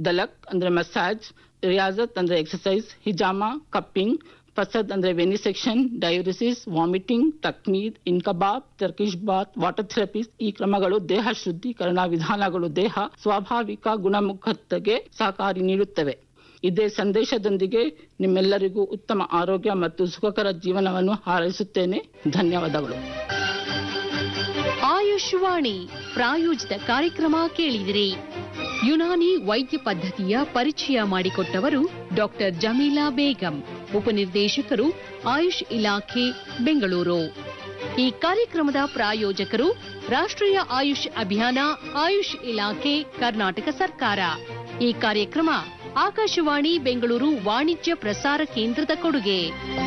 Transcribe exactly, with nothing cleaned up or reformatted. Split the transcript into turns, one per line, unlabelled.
ದಲಕ್ ಅಂದ್ರೆ ಮಸಾಜ್, ರಿಯಾಜತ್ ಅಂದ್ರೆ exercise, ಹಿಜಾಮಾ cupping, ಫಸದ್ ಅಂದ್ರೆ ವೆನಿಸೆಕ್ಷನ್, ಡಯೂರಿಸಿಸ್, vomiting, ತಕ್ಮೀದ್, ಇನ್ಕಬಾಬ್, Turkish Baat, water therapy ಈ ಕ್ರಮಗಳು ದೇಹ ಶುದ್ಧೀಕರಣ ವಿಧಾನಗಳು ದೇಹ ಸ್ವಾಭಾವಿಕ ಗುಣಮುಖತೆಗೆ ಸಹಕಾರಿ ನೀಡುತ್ತವೆ. ಇದೇ ಸಂದೇಶದೊಂದಿಗೆ ನಿಮ್ಮೆಲ್ಲರಿಗೂ ಉತ್ತಮ ಆರೋಗ್ಯ ಮತ್ತು ಸುಖಕರ ಜೀವನವನ್ನು ಹಾರೈಸುತ್ತೇನೆ. ಧನ್ಯವಾದಗಳು.
ಆಯುಷ್ವಾಣಿ ಪ್ರಾಯೋಜಿತ ಕಾರ್ಯಕ್ರಮ ಕೇಳಿದಿರಿ. ಯುನಾನಿ ವೈದ್ಯ ಪದ್ಧತಿಯ ಪರಿಚಯ ಮಾಡಿಕೊಟ್ಟವರು ಡಾಕ್ಟರ್ ಜಮೀಲಾ ಬೇಗಂ, ಉಪನಿರ್ದೇಶಕರು ಆಯುಷ್ ಇಲಾಖೆ, ಬೆಂಗಳೂರು. ಈ ಕಾರ್ಯಕ್ರಮದ ಪ್ರಾಯೋಜಕರು ರಾಷ್ಟ್ರೀಯ ಆಯುಷ್ ಅಭಿಯಾನ, ಆಯುಷ್ ಇಲಾಖೆ, ಕರ್ನಾಟಕ ಸರ್ಕಾರ. ಈ ಕಾರ್ಯಕ್ರಮ ಆಕಾಶವಾಣಿ ಬೆಂಗಳೂರು ವಾಣಿಜ್ಯ ಪ್ರಸಾರ ಕೇಂದ್ರದ ಕೊಡುಗೆ.